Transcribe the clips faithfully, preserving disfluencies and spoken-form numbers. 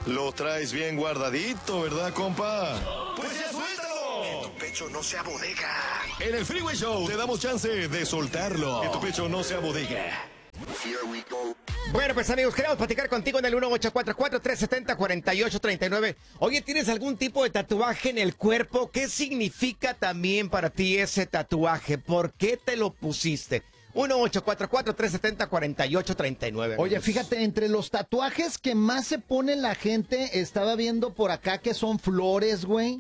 Lo traes bien guardadito, ¿verdad, compa? ¡Pues ya suéltalo! Que tu pecho no sea bodega. En el Freeway Show te damos chance de soltarlo. Que tu pecho no sea bodega. Here we go. Bueno, pues amigos, queremos platicar contigo en el uno ocho cuatro cuatro, tres siete cero, cuatro ocho tres nueve. Oye, ¿tienes algún tipo de tatuaje en el cuerpo? ¿Qué significa también para ti ese tatuaje? ¿Por qué te lo pusiste? uno ocho cuatro cuatro, tres siete cero, cuatro ocho tres nueve. Oye, fíjate, entre los tatuajes que más se pone la gente, estaba viendo por acá que son flores, güey.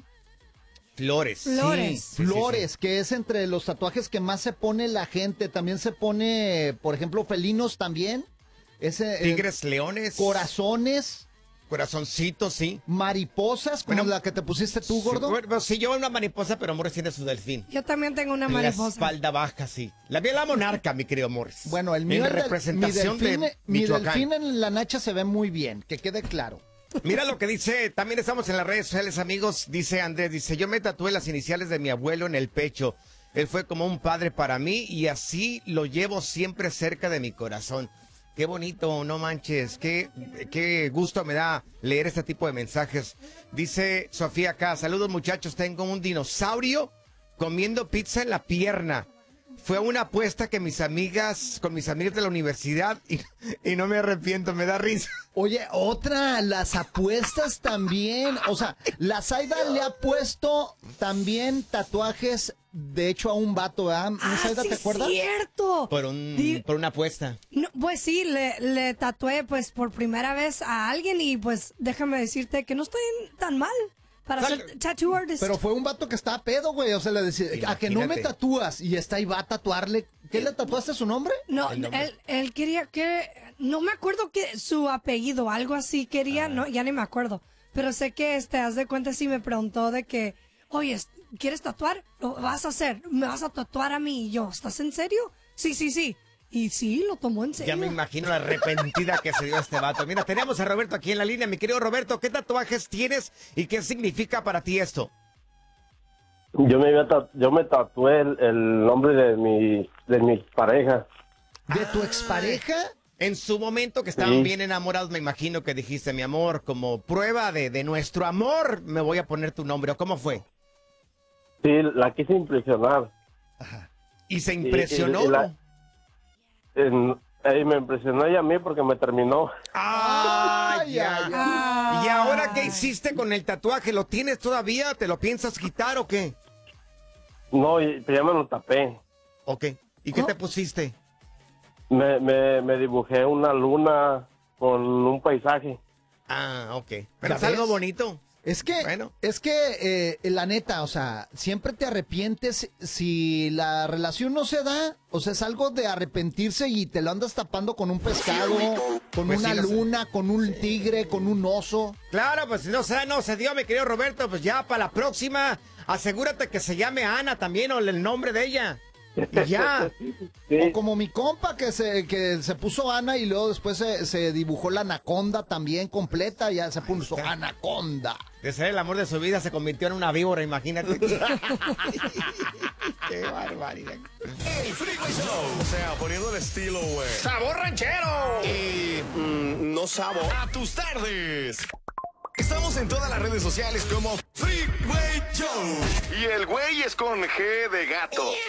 Flores. Flores. Sí, flores, sí, sí. Que es entre los tatuajes que más se pone la gente. También se pone, por ejemplo, felinos también. Ese, Tigres, eh, leones. Corazones. Corazoncitos, sí. Mariposas, como bueno, la que te pusiste tú, gordo. Sí, bueno, sí, yo una mariposa, pero Morris tiene su delfín. Yo también tengo una En mariposa. la espalda baja, sí. La vi la monarca, mi querido Morris. Bueno, el mío en el del- representación mi delfín, de mi Michoacán. delfín en la nacha se ve muy bien, que quede claro. Mira lo que dice, también estamos en las redes sociales, amigos, dice Andrés, dice, yo me tatué las iniciales de mi abuelo en el pecho. Él fue como un padre para mí y así lo llevo siempre cerca de mi corazón. Qué bonito, no manches, qué, qué gusto me da leer este tipo de mensajes. Dice Sofía acá, saludos muchachos, tengo un dinosaurio comiendo pizza en la pierna. Fue una apuesta que mis amigas, con mis amigas de la universidad y, y no me arrepiento, me da risa. Oye, otra, las apuestas también. O sea, la Zaida le ha puesto también tatuajes, de hecho, a un vato, ¿verdad? Ah, Zaida, sí, ¿te acuerdas? cierto. Por un, Di- por una apuesta. No, pues sí, le, le tatué pues por primera vez a alguien y pues déjame decirte que no estoy tan mal para Sal- ser tattoo artist. Pero fue un vato que estaba pedo, güey. O sea, le decía, a que no me Imagínate. tatúas. Y está y va a tatuarle. ¿Qué le tatuaste su nombre? No, el nombre. él, él quería que, no me acuerdo que su apellido, algo así quería, no, ya ni me acuerdo. Pero sé que, este, haz de cuenta, sí me preguntó de que, oye, ¿quieres tatuar? Lo vas a hacer, me vas a tatuar a mí. Y yo, ¿estás en serio? Sí, sí, sí. Y sí, lo tomó en serio. Ya me imagino la arrepentida que se dio este vato. Mira, tenemos a Roberto aquí en la línea. Mi querido Roberto, ¿qué tatuajes tienes y qué significa para ti esto? Yo me, había tat- yo me tatué el, el nombre de mi, de mi pareja. ¿De tu expareja? En su momento que estaban Sí. bien enamorados, me imagino que dijiste, mi amor, como prueba de, de nuestro amor, me voy a poner tu nombre. ¿O cómo fue? Sí, la quise impresionar. ¿Y se Y- impresionó? y- y la- en- eh, me impresionó ella a mí porque me terminó. ¡Ah, Ay, ya! ay, ay. ¿Y ahora qué hiciste con el tatuaje? ¿Lo tienes todavía? ¿Te lo piensas quitar o qué? No, y, pero ya me lo tapé. ¿O qué? ¿Y qué ¿Oh? te pusiste? Me, me, me dibujé una luna con un paisaje. Ah, ok. ¿Ya Pero es ves? algo bonito. Es que, Bueno. es que, eh, la neta, o sea, siempre te arrepientes si la relación no se da. O sea, es algo de arrepentirse y te lo andas tapando con un pescado, con Pues una sí, lo sé. luna, con un tigre, con un oso. Claro, pues si no se, no se dio, mi querido Roberto, pues ya para la próxima, asegúrate que se llame Ana también o el nombre de ella. Y ya. Sí, O como mi compa que se, que se puso Ana y luego después se, se dibujó la anaconda también completa, ya se puso está. anaconda. De ser el amor de su vida se convirtió en una víbora, imagínate. Qué barbaridad. El Freeway Show. O sea, poniendo el estilo, güey. ¡Sabor ranchero! Y mm, no sabo. A tus tardes. Estamos en todas las redes sociales como Freeway Show. Y el güey es con G de gato.